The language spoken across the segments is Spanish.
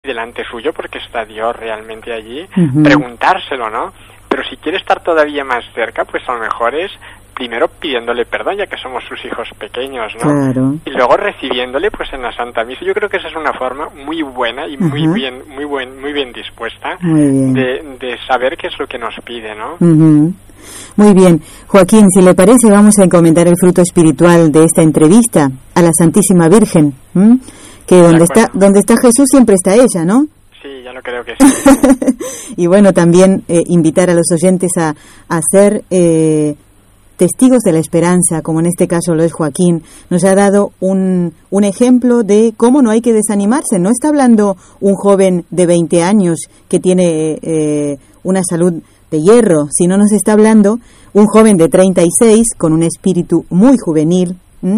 delante suyo, porque está Dios realmente allí, preguntárselo, ¿no? Pero si quiere estar todavía más cerca, pues a lo mejor es primero pidiéndole perdón, ya que somos sus hijos pequeños, ¿no? Claro. Y luego recibiéndole pues en la Santa Misa. Yo creo que esa es una forma muy buena y muy bien dispuesta de saber qué es lo que nos pide, ¿no? Muy bien. Joaquín, si le parece, vamos a encomendar el fruto espiritual de esta entrevista a la Santísima Virgen, que donde está Jesús siempre está ella, ¿no? Sí, ya lo creo que sí. Y bueno, también invitar a los oyentes a ser testigos de la esperanza, como en este caso lo es Joaquín. Nos ha dado un ejemplo de cómo no hay que desanimarse. No está hablando un joven de 20 años que tiene una salud de hierro, sino nos está hablando un joven de 36 con un espíritu muy juvenil,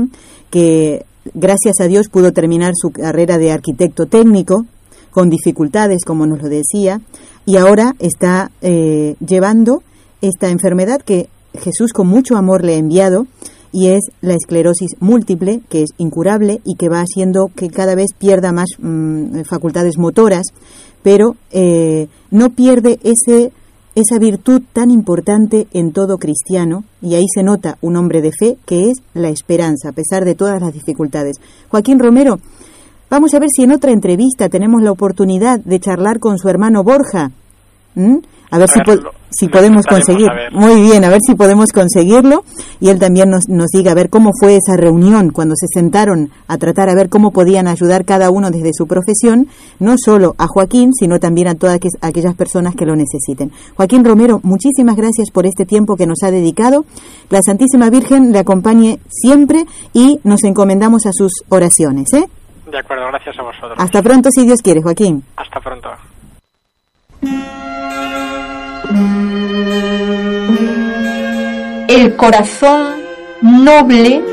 que gracias a Dios pudo terminar su carrera de arquitecto técnico, con dificultades, como nos lo decía, y ahora está llevando esta enfermedad que Jesús con mucho amor le ha enviado, y es la esclerosis múltiple, que es incurable y que va haciendo que cada vez pierda más facultades motoras, pero no pierde esa virtud tan importante en todo cristiano, y ahí se nota un hombre de fe, que es la esperanza, a pesar de todas las dificultades. Joaquín Romero, vamos a ver si en otra entrevista tenemos la oportunidad de charlar con su hermano Borja. A ver si podemos conseguir. Muy bien, a ver si podemos conseguirlo, y él también nos diga a ver cómo fue esa reunión cuando se sentaron a tratar a ver cómo podían ayudar cada uno desde su profesión, no solo a Joaquín, sino también a todas aquellas personas que lo necesiten. Joaquín Romero, muchísimas gracias por este tiempo que nos ha dedicado. La Santísima Virgen le acompañe siempre y nos encomendamos a sus oraciones, ¿eh? De acuerdo, gracias a vosotros. Hasta pronto, si Dios quiere, Joaquín. Hasta pronto. El corazón noble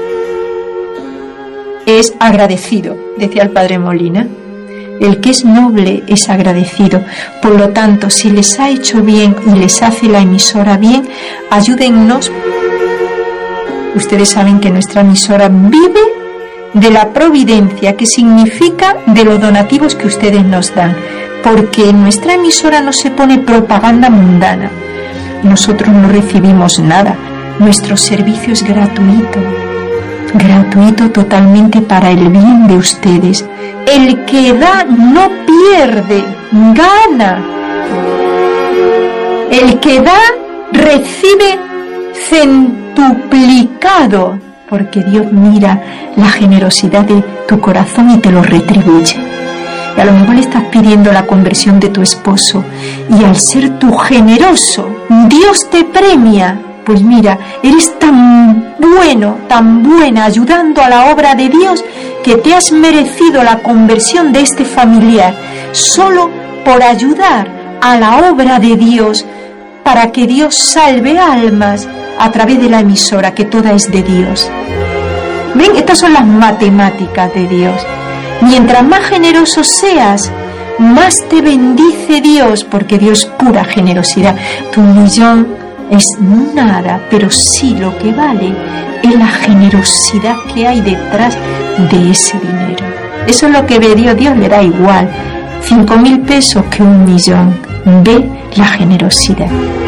es agradecido, decía el padre Molina. El que es noble es agradecido. Por lo tanto, si les ha hecho bien y les hace la emisora bien, ayúdennos. Ustedes saben que nuestra emisora vive de la providencia, que significa de los donativos que ustedes nos dan, porque en nuestra emisora no se pone propaganda mundana. Nosotros no recibimos nada. Nuestro servicio es gratuito totalmente para el bien de ustedes. El que da no pierde, gana. El que da recibe centuplicado, porque Dios mira la generosidad de tu corazón y te lo retribuye. Y a lo mejor le estás pidiendo la conversión de tu esposo, y al ser tú generoso, Dios te premia. Pues mira, eres tan bueno, tan buena, ayudando a la obra de Dios, que te has merecido la conversión de este familiar, solo por ayudar a la obra de Dios, para que Dios salve almas a través de la emisora, que toda es de Dios. ¿Ven? Estas son las matemáticas de Dios. Mientras más generoso seas, más te bendice Dios, porque Dios es pura generosidad. Tu millón es nada, pero sí lo que vale es la generosidad que hay detrás de ese dinero. Eso es lo que ve Dios. Dios le da igual 5.000 pesos que 1 millón. Ve la generosidad.